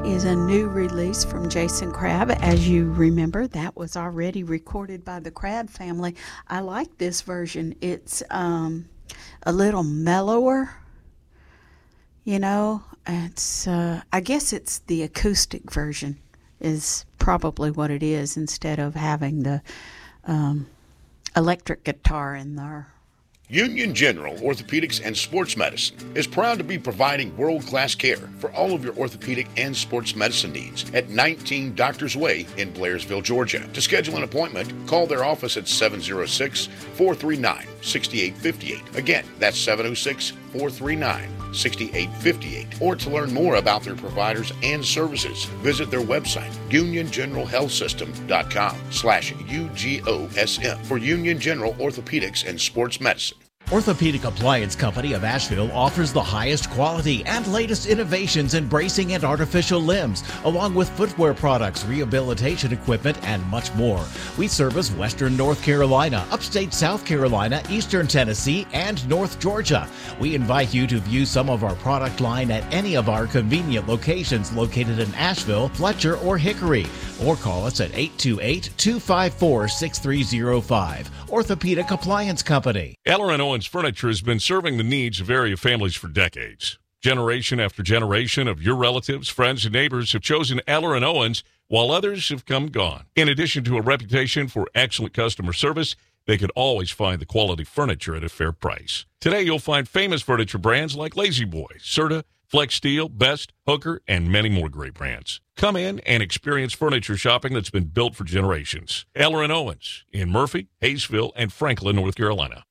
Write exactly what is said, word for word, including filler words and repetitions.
is a new release from Jason Crabb. As you remember, that was already recorded by the Crabb family. I like this version. It's um, a little mellower, you know. It's uh, I guess it's the acoustic version is probably what it is, instead of having the um, electric guitar in there. Union General Orthopedics and Sports Medicine is proud to be providing world-class care for all of your orthopedic and sports medicine needs at nineteen Doctors Way in Blairsville, Georgia. To schedule an appointment, call their office at seven oh six, four three nine, six eight five eight. Again, that's seven oh six, four three nine, six eight five eight. Or to learn more about their providers and services, visit their website, union general health system dot com slash U G O S M for Union General Orthopedics and Sports Medicine. Orthopedic Appliance Company of Asheville offers the highest quality and latest innovations in bracing and artificial limbs, along with footwear products, rehabilitation equipment, and much more. We service Western North Carolina, upstate South Carolina, Eastern Tennessee, and North Georgia. We invite you to view some of our product line at any of our convenient locations located in Asheville, Fletcher, or Hickory, or call us at eight two eight, two five four, six three zero five. Orthopedic Appliance Company. Eller and Owens Furniture has been serving the needs of area families for decades. Generation after generation of your relatives, friends, and neighbors have chosen Eller and Owens, while others have come and gone. In addition to a reputation for excellent customer service, they could always find the quality furniture at a fair price. Today, you'll find famous furniture brands like Lazy Boy, Serta, Flex Steel, Best, Hooker, and many more great brands. Come in and experience furniture shopping that's been built for generations. Eller and Owens in Murphy, Hayesville, and Franklin, North Carolina.